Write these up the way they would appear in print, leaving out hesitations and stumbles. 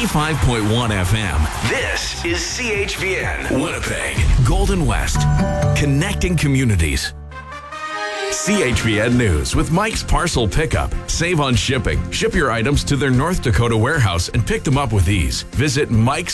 95.1 FM. This is CHVN, Winnipeg, Golden West, connecting communities. CHVN News with Mike's Parcel Pickup. Save on shipping. Ship your items to their North Dakota warehouse and pick them up with ease. Visit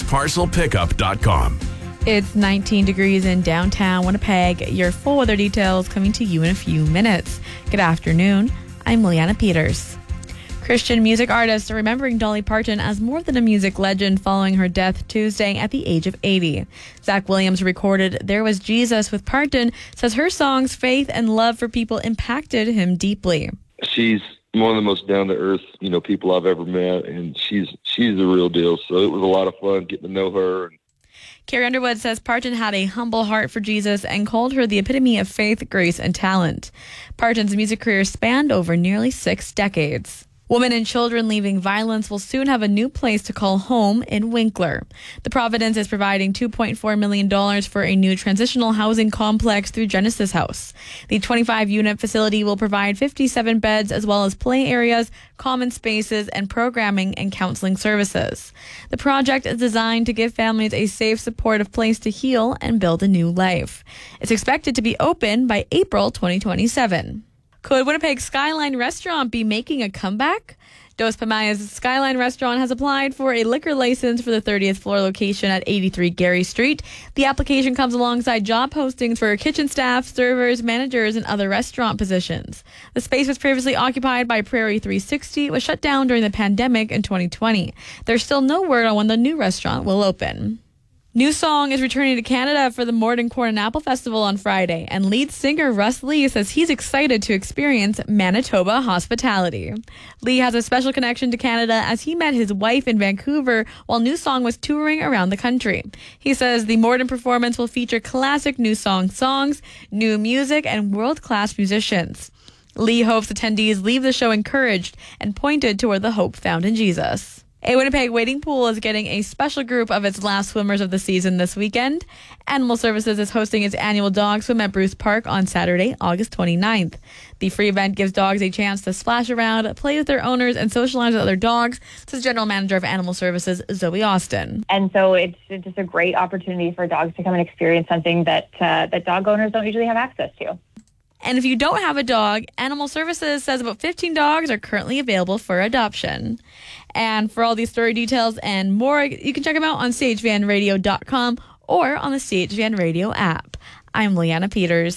mikesparcelpickup.com. It's 19 degrees in downtown Winnipeg. Your full weather details coming to you in a few minutes. Good afternoon. I'm Liana Peters. Christian music artists are remembering Dolly Parton as more than a music legend following her death Tuesday at the age of 80. Zach Williams recorded There Was Jesus with Parton, says her songs, faith and love for people impacted him deeply. She's one of the most down-to-earth, people I've ever met, and she's the real deal. So it was a lot of fun getting to know her. Carrie Underwood says Parton had a humble heart for Jesus and called her the epitome of faith, grace, and talent. Parton's music career spanned over nearly 6 decades. Women and children leaving violence will soon have a new place to call home in Winkler. The Providence is providing $2.4 million for a new transitional housing complex through Genesis House. The 25-unit facility will provide 57 beds as well as play areas, common spaces, and programming and counseling services. The project is designed to give families a safe, supportive place to heal and build a new life. It's expected to be open by April 2027. Could Winnipeg's Skyline Restaurant be making a comeback? Dos Pamaya's Skyline Restaurant has applied for a liquor license for the 30th floor location at 83 Gary Street. The application comes alongside job postings for kitchen staff, servers, managers, and other restaurant positions. The space was previously occupied by Prairie 360. It was shut down during the pandemic in 2020. There's still no word on when the new restaurant will open. New Song is returning to Canada for the Morden Corn and Apple Festival on Friday, and lead singer Russ Lee says he's excited to experience Manitoba hospitality. Lee has a special connection to Canada as he met his wife in Vancouver while New Song was touring around the country. He says the Morden performance will feature classic New Song songs, new music, and world-class musicians. Lee hopes attendees leave the show encouraged and pointed toward the hope found in Jesus. A Winnipeg wading pool is getting a special group of its last swimmers of the season this weekend. Animal Services is hosting its annual dog swim at Bruce Park on Saturday, August 29th. The free event gives dogs a chance to splash around, play with their owners, and socialize with other dogs, says General Manager of Animal Services, Zoe Austin. And so it's just a great opportunity for dogs to come and experience something that dog owners don't usually have access to. And if you don't have a dog, Animal Services says about 15 dogs are currently available for adoption. And for all these story details and more, you can check them out on chvnradio.com or on the CHVN Radio app. I'm Liana Peters.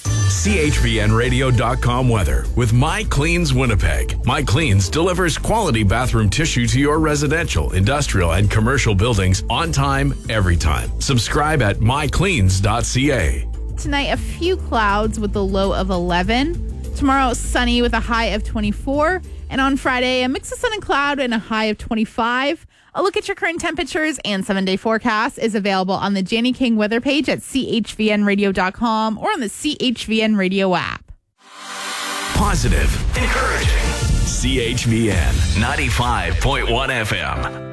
CHVNradio.com weather with My Cleans Winnipeg. My Cleans delivers quality bathroom tissue to your residential, industrial, and commercial buildings on time, every time. Subscribe at mycleans.ca. Tonight, a few clouds with a low of 11. Tomorrow, sunny with a high of 24. And on Friday, a mix of sun and cloud and a high of 25. A look at your current temperatures and 7-day forecast is available on the Janny King weather page at chvnradio.com or on the CHVN Radio app. Positive, encouraging. CHVN 95.1 FM.